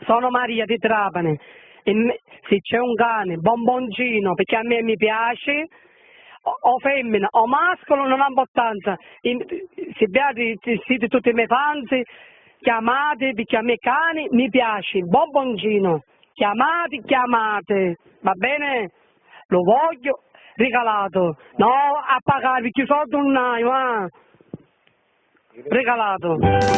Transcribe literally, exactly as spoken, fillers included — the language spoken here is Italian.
sono Maria di Trapani. E me- se c'è un cane, bomboncino, perché a me mi piace, o, o femmina, o mascolo non ha importanza. In- se beati siete tutti i miei fans, chiamate, perché a me cane mi piace, bomboncino. Chiamate, chiamate, va bene? Lo voglio regalato, no a pagare perché i soldi non hai, ma regalato.